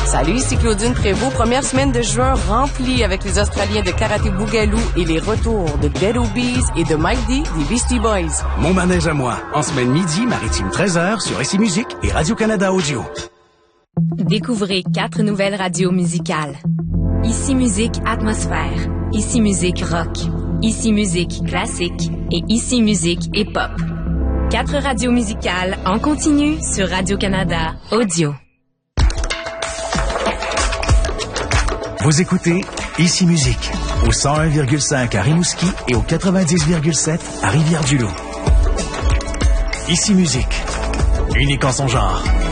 Salut, ici Claudine Prévost. Première semaine de juin remplie avec les Australiens de Karaté Bougalou et les retours de Dead Obies et de Mike D des Beastie Boys. Mon manège à moi, en semaine midi, Maritime 13h sur ICI Musique et Radio-Canada Audio. Découvrez 4 nouvelles radios musicales. ICI Musique Atmosphère, ICI Musique Rock, ICI Musique Classique et ICI Musique Hip-Hop. 4 radios musicales en continu sur Radio-Canada Audio. Vous écoutez ICI Musique au 101,5 à Rimouski et au 90,7 à Rivière-du-Loup. ICI Musique, unique en son genre.